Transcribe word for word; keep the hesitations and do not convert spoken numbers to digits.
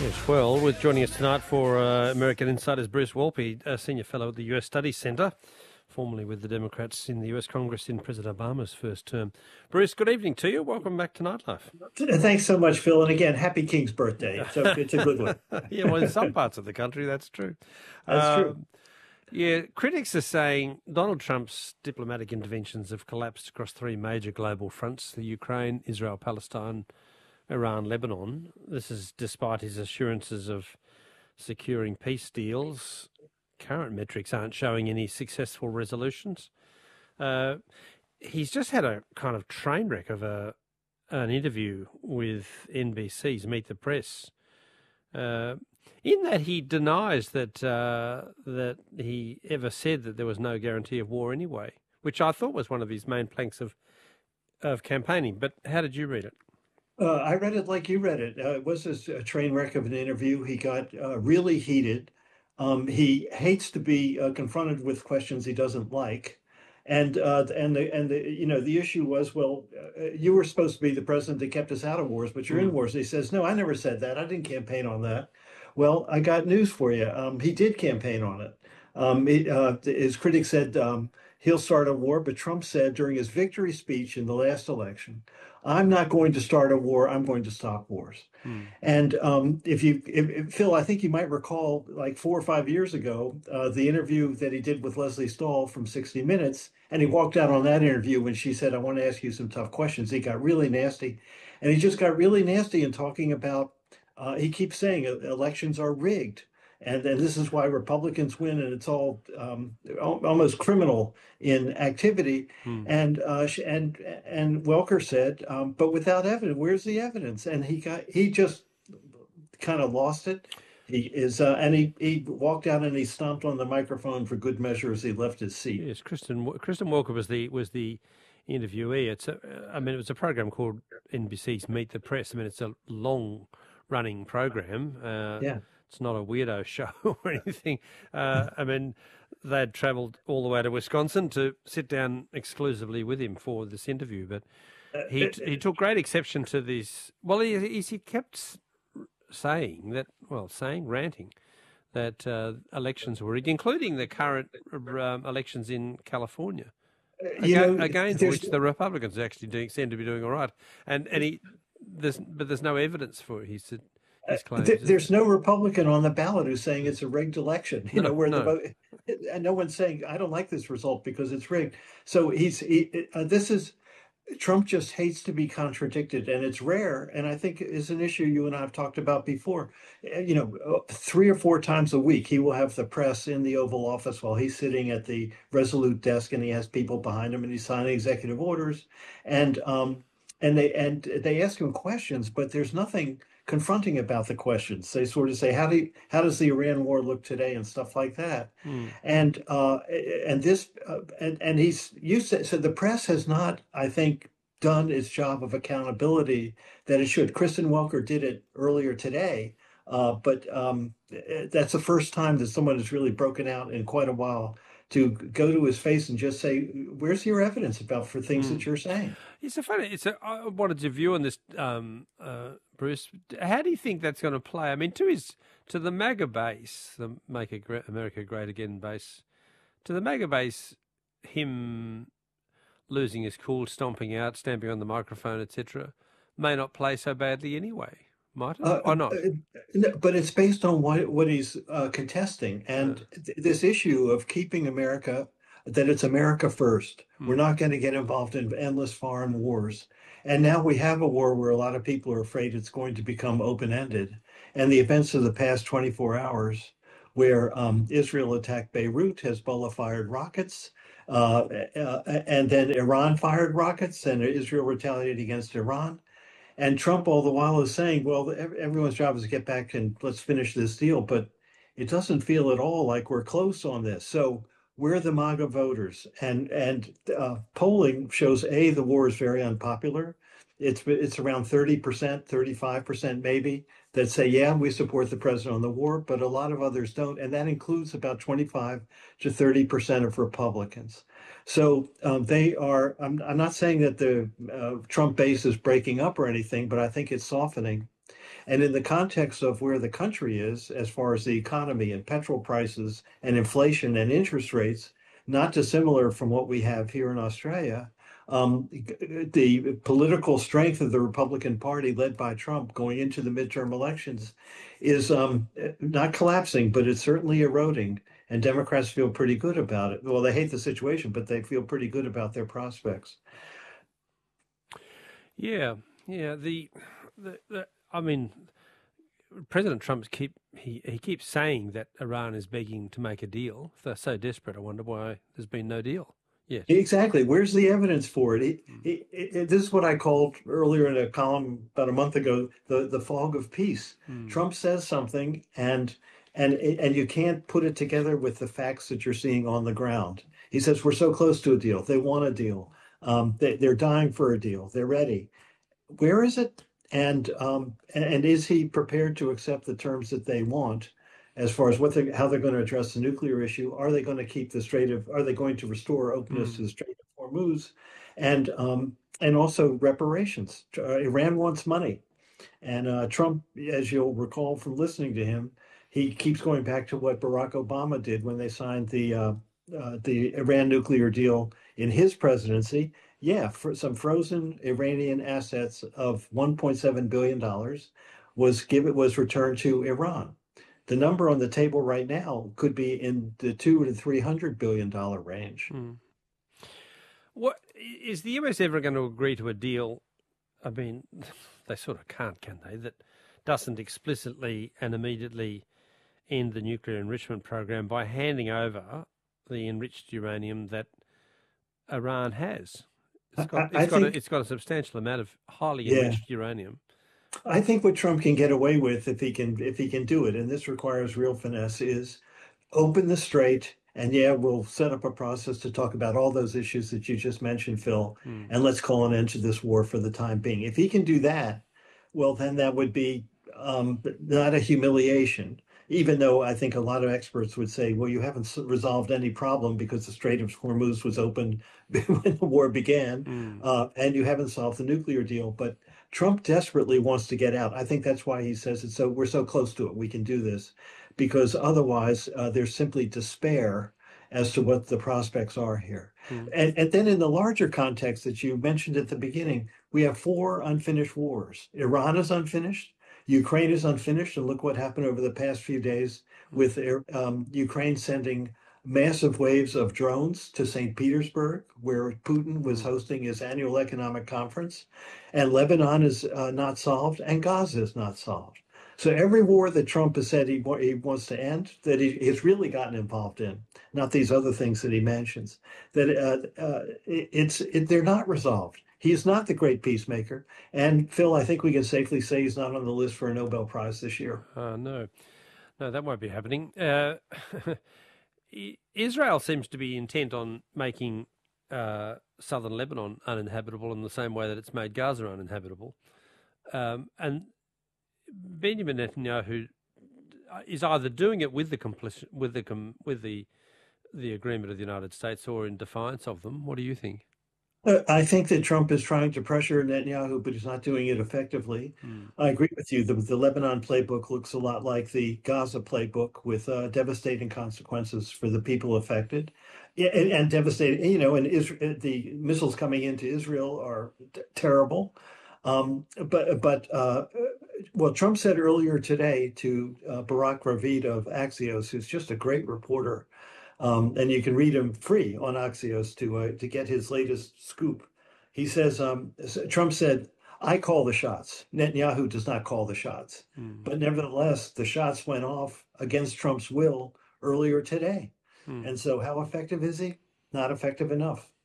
Yes, well, with joining us tonight for uh, American Insiders, Bruce Wolpe, a senior fellow at the U S Studies Centre, formerly with the Democrats in the U S Congress in President Obama's first term. Bruce, good evening to you. Welcome back to Nightlife. Thanks so much, Phil. And again, happy King's birthday. It's a, it's a good one. Yeah, well, in some parts of the country, that's true. That's um, true. Yeah, critics are saying Donald Trump's diplomatic interventions have collapsed across three major global fronts: the Ukraine, Israel, Palestine, Iran, Lebanon. This is despite his assurances of securing peace deals. Current metrics aren't showing any successful resolutions. Uh, he's just had a kind of train wreck of a an interview with N B C's Meet the Press, uh, in that he denies that uh, that he ever said that there was no guarantee of war anyway, which I thought was one of his main planks of of campaigning. But how did you read it? Uh, I read it like you read it. Uh, it was this, a train wreck of an interview. He got uh, really heated. Um, he hates to be uh, confronted with questions he doesn't like. And uh, and the and the you know the issue was, well, uh, you were supposed to be the president that kept us out of wars, but you're in Mm. wars. He says, no, I never said that. I didn't campaign on that. Well, I got news for you. Um, he did campaign on it. Um, he, uh, his critics said um, he'll start a war, but Trump said during his victory speech in the last election, I'm not going to start a war. I'm going to stop wars. Mm. And um, if you, if, if, Phil, I think you might recall, like four or five years ago, uh, the interview that he did with Leslie Stahl from sixty minutes, and he walked out on that interview when she said, I want to ask you some tough questions. He got really nasty, and he just got really nasty in talking about, uh, he keeps saying uh, elections are rigged. And then this is why Republicans win, and it's all um, al- almost criminal in activity. Mm. And uh, sh- and and Welker said, um, but without evidence, where's the evidence? And he got he just kind of lost it. He is, uh, and he he walked out and he stomped on the microphone for good measure as he left his seat. Yes, Kristen Kristen Walker was the was the interviewee. It's a, I mean, it was a program called N B C's Meet the Press. I mean, it's a long running program. Uh, Yeah. It's not a weirdo show or anything. Uh, I mean, they'd travelled all the way to Wisconsin to sit down exclusively with him for this interview. But he he took great exception to this. Well, he he, he kept saying that, well, saying, ranting, that uh, elections were rigged, including the current um, elections in California, You again, know, again for there's- which the Republicans are actually doing, seem to be doing all right. And and he, there's, but there's no evidence for it. He said. His claims, There- isn't There's there? no Republican on the ballot who's saying it's a rigged election. You No, know, where the no. vote, and no one's saying I don't like this result because it's rigged. So he's he, uh, this is Trump just hates to be contradicted, and it's rare. And I think is an issue you and I have talked about before. Uh, You know, uh, three or four times a week he will have the press in the Oval Office while he's sitting at the Resolute desk, and he has people behind him, and he's signing executive orders, and um and they and they ask him questions, but there's nothing confronting about the questions. They sort of say, "How do you, how does the Iran war look today?" and stuff like that. Mm. And uh, and this uh, and and he's you said so the press has not, I think, done its job of accountability that it should. Kristen Welker did it earlier today, uh, but um, that's the first time that someone has really broken out in quite a while to go to his face and just say, "Where's your evidence about for things Mm. that you're saying?" It's a funny. It's a. I wanted your view on this, um, uh, Bruce. How do you think that's going to play? I mean, to his to the MAGA base, the Make America Great Again base, to the MAGA base, him losing his cool, stomping out, stamping on the microphone, et cetera, may not play so badly anyway, might it? Uh, Or not? uh, no, but it's based on what what he's uh, contesting, and th- this issue of keeping America, that it's America first. We're Mm. not going to get involved in endless foreign wars, and now we have a war where a lot of people are afraid it's going to become open-ended. And the events of the past twenty-four hours, where um, Israel attacked Beirut, Hezbollah fired rockets, uh, uh, and then Iran fired rockets, and Israel retaliated against Iran. And Trump, all the while, is saying, well, ev- everyone's job is to get back and let's finish this deal. But it doesn't feel at all like we're close on this. So we're the MAGA voters. And and uh, polling shows, A, the war is very unpopular. It's it's around thirty percent, thirty-five percent maybe, that say, yeah, we support the president on the war, but a lot of others don't. And that includes about twenty-five to thirty percent of Republicans. So um, they are, I'm, I'm not saying that the uh, Trump base is breaking up or anything, but I think it's softening. And in the context of where the country is, as far as the economy and petrol prices and inflation and interest rates, not dissimilar from what we have here in Australia, um, the political strength of the Republican Party, led by Trump, going into the midterm elections, is um, not collapsing, but it's certainly eroding. And Democrats feel pretty good about it. Well, they hate the situation, but they feel pretty good about their prospects. Yeah, yeah. The, the, the I mean, President Trump's keep he, he keeps saying that Iran is begging to make a deal. If they're so desperate, I wonder why there's been no deal yet. Exactly. Where's the evidence for it? It, Mm. it, it? This is what I called earlier in a column about a month ago, the the fog of peace. Mm. Trump says something, and and and you can't put it together with the facts that you're seeing on the ground. He says we're so close to a deal. They want a deal. Um, they, they're dying for a deal. They're ready. Where is it? And um, and is he prepared to accept the terms that they want, as far as what they how they're going to address the nuclear issue? Are they going to keep the Strait of? Are they going to restore openness to Mm. the Strait of Hormuz, and um, and also reparations? Uh, Iran wants money, and uh, Trump, as you'll recall from listening to him, he keeps going back to what Barack Obama did when they signed the uh, uh, the Iran nuclear deal in his presidency. Yeah, for some frozen Iranian assets of one point seven billion dollars was given was returned to Iran. The number on the table right now could be in the two to three hundred billion dollar range. Mm. What is the U S ever going to agree to a deal? I mean, they sort of can't, can they? That doesn't explicitly and immediately end the nuclear enrichment program by handing over the enriched uranium that Iran has. It's got, I, it's I got, a, think, it's got a substantial amount of highly yeah, enriched uranium. I think what Trump can get away with if he can if he can do it, and this requires real finesse, is open the strait. And yeah, we'll set up a process to talk about all those issues that you just mentioned, Phil, Mm. and let's call an end to this war for the time being. If he can do that, well, then that would be um, not a humiliation, even though I think a lot of experts would say, well, you haven't resolved any problem because the Strait of Hormuz was open when the war began, Mm. uh, and you haven't solved the nuclear deal. But Trump desperately wants to get out. I think that's why he says it. So we're so close to it. We can do this, because otherwise uh, there's simply despair as to what the prospects are here. Mm. And, and then in the larger context that you mentioned at the beginning, we have four unfinished wars. Iran is unfinished. Ukraine is unfinished. And look what happened over the past few days with um, Ukraine sending massive waves of drones to Saint Petersburg, where Putin was Mm. hosting his annual economic conference. And Lebanon is uh, not solved, and Gaza is not solved. So every war that Trump has said he, he wants to end, that he, he's really gotten involved in, not these other things that he mentions, that uh, uh, it, it's it, they're not resolved. He is not the great peacemaker. And Phil, I think we can safely say he's not on the list for a Nobel Prize this year. Uh, no, no, that won't be happening. Uh, Israel seems to be intent on making uh, southern Lebanon uninhabitable in the same way that it's made Gaza uninhabitable. Um, and Benjamin Netanyahu is either doing it with the complicit, with the com, with the the agreement of the United States or in defiance of them. What do you think? Uh, I think that Trump is trying to pressure Netanyahu, but he's not doing it effectively. Mm. I agree with you. The, the Lebanon playbook looks a lot like the Gaza playbook, with uh, devastating consequences for the people affected. Yeah, and, and devastating, you know, and Israel, the missiles coming into Israel are t- terrible. Um, but but uh, well, Trump said earlier today to uh, Barak Ravid of Axios, who's just a great reporter, um, and you can read him free on Axios to uh, to get his latest scoop. He says, um, Trump said, "I call the shots. Netanyahu does not call the shots." Mm. But nevertheless, the shots went off against Trump's will earlier today. Mm. And so how effective is he? Not effective enough.